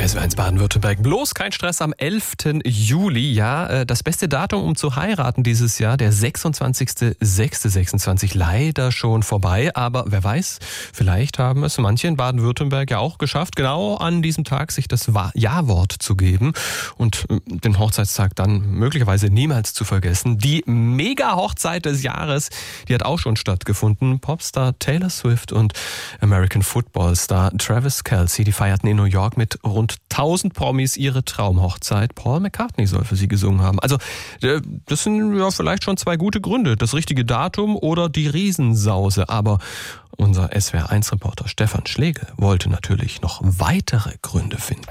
SWR1 Baden-Württemberg. Bloß kein Stress am 11. Juli. Ja, das beste Datum, um zu heiraten dieses Jahr, der 26.06.26, leider schon vorbei. Aber wer weiß, vielleicht haben es manche in Baden-Württemberg ja auch geschafft, genau an diesem Tag sich das Ja-Wort zu geben und den Hochzeitstag dann möglicherweise niemals zu vergessen. Die Mega-Hochzeit des Jahres, die hat auch schon stattgefunden. Popstar Taylor Swift und American Football-Star Travis Kelce, die feierten in New York mit rund 1000 Promis ihre Traumhochzeit. Paul McCartney soll für sie gesungen haben. Also das sind ja vielleicht schon zwei gute Gründe. Das richtige Datum oder die Riesensause. Aber unser SWR1-Reporter Stefan Schlegel wollte natürlich noch weitere Gründe finden.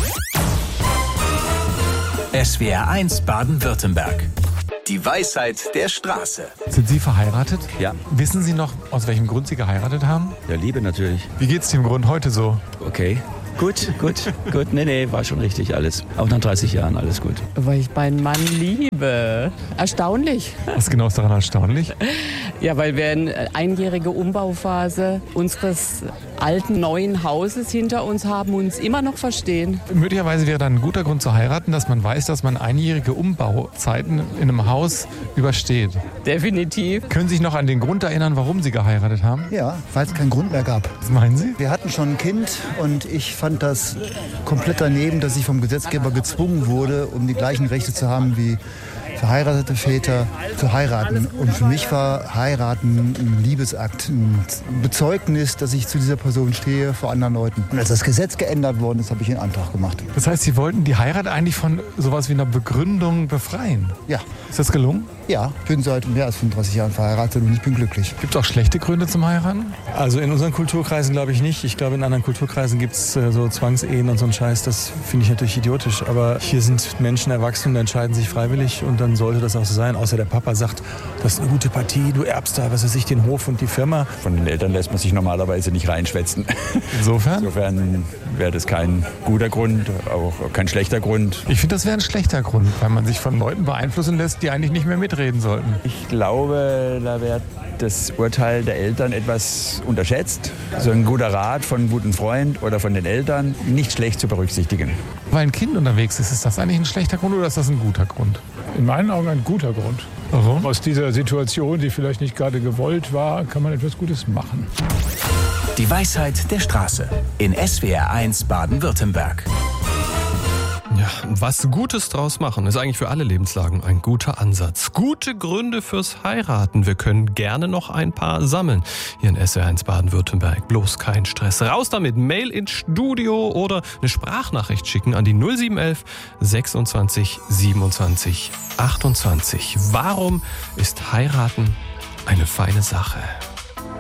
SWR1 Baden-Württemberg. Die Weisheit der Straße. Sind Sie verheiratet? Ja. Wissen Sie noch, aus welchem Grund Sie geheiratet haben? Ja, Liebe natürlich. Wie geht's dem Grund heute so? Okay. Gut. Nee, war schon richtig alles. Auch nach 30 Jahren alles gut. Weil ich meinen Mann liebe. Erstaunlich. Was genau ist daran erstaunlich? Ja, weil wir eine einjährige Umbauphase unseres alten, neuen Hauses hinter uns haben und uns immer noch verstehen. Möglicherweise wäre dann ein guter Grund zu heiraten, dass man weiß, dass man einjährige Umbauzeiten in einem Haus übersteht. Definitiv. Können Sie sich noch an den Grund erinnern, warum Sie geheiratet haben? Ja, weil es keinen Grund mehr gab. Was meinen Sie? Wir hatten schon ein Kind und ich fand das komplett daneben, dass ich vom Gesetzgeber gezwungen wurde, um die gleichen Rechte zu haben wie verheiratete Väter zu heiraten. Und für mich war heiraten ein Liebesakt, ein Bezeugnis, dass ich zu dieser Person stehe vor anderen Leuten. Und als das Gesetz geändert worden ist, habe ich einen Antrag gemacht. Das heißt, Sie wollten die Heirat eigentlich von sowas wie einer Begründung befreien? Ja. Ist das gelungen? Ja, ich bin seit mehr als 35 Jahren verheiratet und ich bin glücklich. Gibt es auch schlechte Gründe zum Heiraten? Also in unseren Kulturkreisen glaube ich nicht. Ich glaube, in anderen Kulturkreisen gibt es so Zwangsehen und so einen Scheiß. Das finde ich natürlich idiotisch. Aber hier sind Menschen erwachsen und entscheiden sich freiwillig und dann sollte das auch so sein. Außer der Papa sagt, das ist eine gute Partie, du erbst da, was weiß ich, den Hof und die Firma. Von den Eltern lässt man sich normalerweise nicht reinschwätzen. Insofern? Insofern wäre das kein guter Grund, auch kein schlechter Grund. Ich finde, das wäre ein schlechter Grund, weil man sich von Leuten beeinflussen lässt, die eigentlich nicht mehr mitreden sollten. Ich glaube, da wird das Urteil der Eltern etwas unterschätzt. So ein guter Rat von einem guten Freund oder von den Eltern nicht schlecht zu berücksichtigen. Weil ein Kind unterwegs ist das eigentlich ein schlechter Grund oder ist das ein guter Grund? In meinen Augen ein guter Grund. Warum? Aus dieser Situation, die vielleicht nicht gerade gewollt war, kann man etwas Gutes machen. Die Weisheit der Straße in SWR1 Baden-Württemberg. Ja, was Gutes draus machen, ist eigentlich für alle Lebenslagen ein guter Ansatz. Gute Gründe fürs Heiraten. Wir können gerne noch ein paar sammeln. Hier in SWR1 Baden-Württemberg. Bloß kein Stress. Raus damit. Mail ins Studio oder eine Sprachnachricht schicken an die 0711 26 27 28. Warum ist Heiraten eine feine Sache?